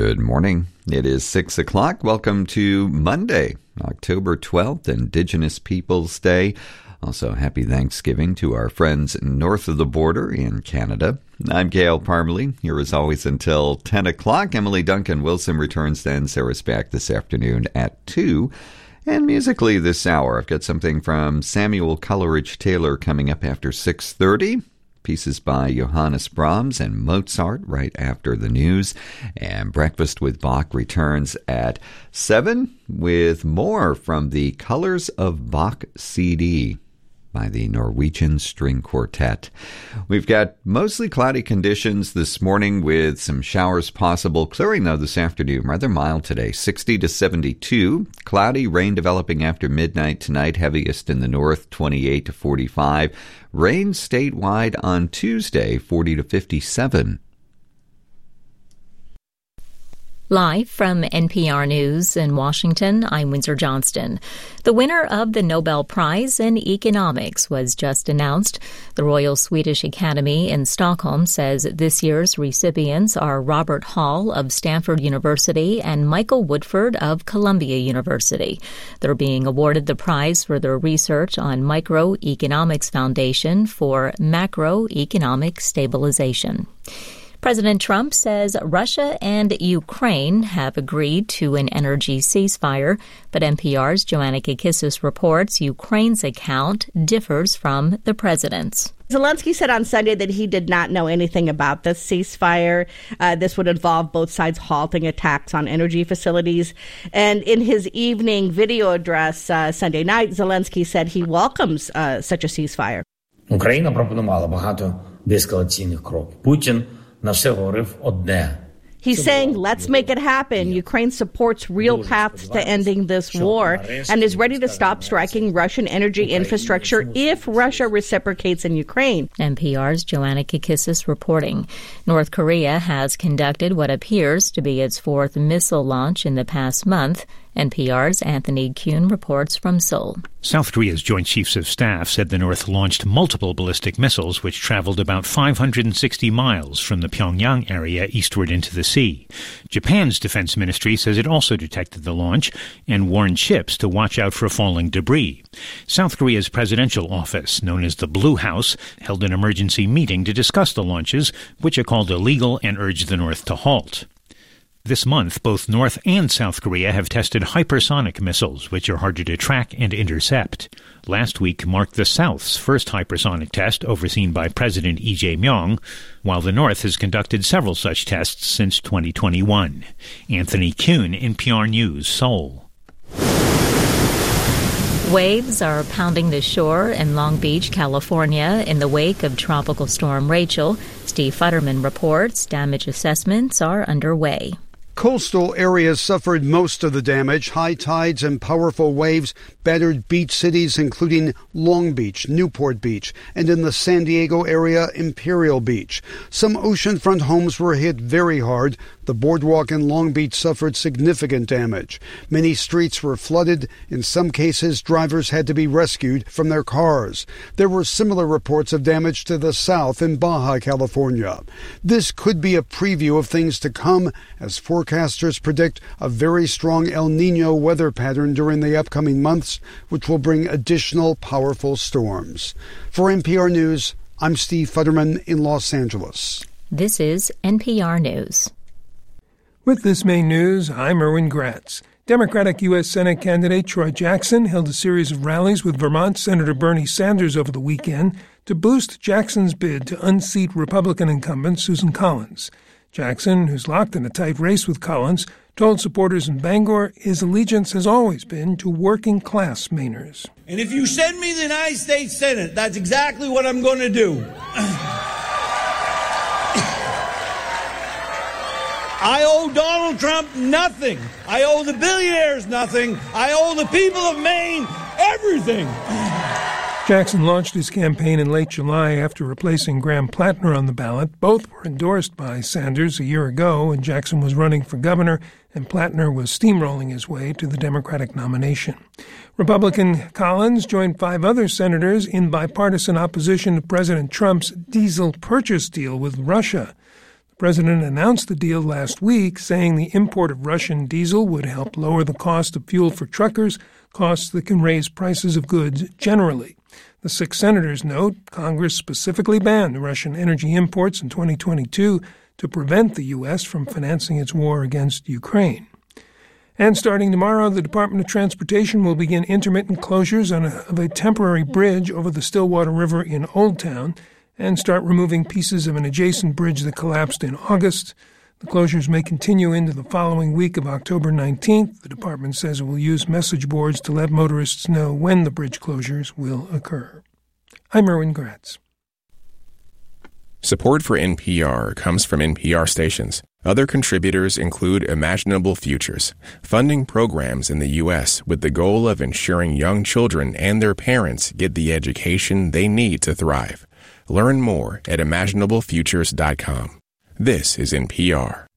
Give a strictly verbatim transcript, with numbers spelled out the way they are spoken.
Good morning. It is six o'clock. Welcome to Monday, October twelfth, Indigenous Peoples Day. Also, happy Thanksgiving to our friends north of the border in Canada. I'm Gail Parmalee, here as always until ten o'clock. Emily Duncan Wilson returns then. Sarah's back this afternoon at two. And musically this hour, I've got something from Samuel Coleridge Taylor coming up after six thirty. Pieces by Johannes Brahms and Mozart right after the news. And Breakfast with Bach returns at seven with more from the Colors of Bach C D by the Norwegian String Quartet. We've got mostly cloudy conditions this morning with some showers possible. Clearing, though, this afternoon. Rather mild today, sixty to seventy-two. Cloudy, rain developing after midnight tonight, heaviest in the north, twenty-eight to forty-five. Rain statewide on Tuesday, forty to fifty-seven. Live from N P R News in Washington, I'm Windsor Johnston. The winner of the Nobel Prize in Economics was just announced. The Royal Swedish Academy in Stockholm says this year's recipients are Robert Hall of Stanford University and Michael Woodford of Columbia University. They're being awarded the prize for their research on Microeconomics Foundation for Macroeconomic Stabilization. President Trump says Russia and Ukraine have agreed to an energy ceasefire, but N P R's Joanna Kakissis reports Ukraine's account differs from the president's. Zelensky said on Sunday that he did not know anything about this ceasefire. Uh, this would involve both sides halting attacks on energy facilities. And in his evening video address uh, Sunday night, Zelensky said he welcomes uh, such a ceasefire. Україна пропонувала багато деескалаційних кроків. Путін на все говорив одне. He's saying, let's make it happen. Ukraine supports real paths to ending this war and is ready to stop striking Russian energy infrastructure if Russia reciprocates in Ukraine. N P R's Joanna Kakissis reporting. North Korea has conducted what appears to be its fourth missile launch in the past month. N P R's Anthony Kuhn reports from Seoul. South Korea's Joint Chiefs of Staff said the North launched multiple ballistic missiles which traveled about five hundred sixty miles from the Pyongyang area eastward into the sea. Japan's defense ministry says it also detected the launch and warned ships to watch out for falling debris. South Korea's presidential office, known as the Blue House, held an emergency meeting to discuss the launches, which are called illegal, and urged the North to halt. This month, both North and South Korea have tested hypersonic missiles, which are harder to track and intercept. Last week marked the South's first hypersonic test, overseen by President Lee Jae-myung, while the North has conducted several such tests since twenty twenty-one. Anthony Kuhn, N P R News, Seoul. Waves are pounding the shore in Long Beach, California, in the wake of Tropical Storm Rachel. Steve Futterman reports damage assessments are underway. Coastal areas suffered most of the damage. High tides and powerful waves battered beach cities including Long Beach, Newport Beach, and in the San Diego area, Imperial Beach. Some oceanfront homes were hit very hard. The boardwalk in Long Beach suffered significant damage. Many streets were flooded. In some cases, drivers had to be rescued from their cars. There were similar reports of damage to the south in Baja California. This could be a preview of things to come as forecasters predict a very strong El Niño weather pattern during the upcoming months, which will bring additional powerful storms. For N P R News, I'm Steve Futterman in Los Angeles. This is N P R News. With this main news, I'm Erwin Gratz. Democratic U S Senate candidate Troy Jackson held a series of rallies with Vermont Senator Bernie Sanders over the weekend to boost Jackson's bid to unseat Republican incumbent Susan Collins. Jackson, who's locked in a tight race with Collins, told supporters in Bangor his allegiance has always been to working-class Mainers. And if you send me to the United States Senate, that's exactly what I'm going to do. I owe Donald Trump nothing. I owe the billionaires nothing. I owe the people of Maine everything. Jackson launched his campaign in late July after replacing Graham Plattner on the ballot. Both were endorsed by Sanders a year ago when Jackson was running for governor and Plattner was steamrolling his way to the Democratic nomination. Republican Collins joined five other senators in bipartisan opposition to President Trump's diesel purchase deal with Russia. President announced the deal last week, saying the import of Russian diesel would help lower the cost of fuel for truckers, costs that can raise prices of goods generally. The six senators note Congress specifically banned Russian energy imports in twenty twenty-two to prevent the U S from financing its war against Ukraine. And starting tomorrow, the Department of Transportation will begin intermittent closures on a, of a temporary bridge over the Stillwater River in Old Town and start removing pieces of an adjacent bridge that collapsed in August. The closures may continue into the following week of October nineteenth. The department says it will use message boards to let motorists know when the bridge closures will occur. I'm Erwin Gratz. Support for N P R comes from N P R stations. Other contributors include Imaginable Futures, funding programs in the U S with the goal of ensuring young children and their parents get the education they need to thrive. Learn more at imaginable futures dot com. This is N P R.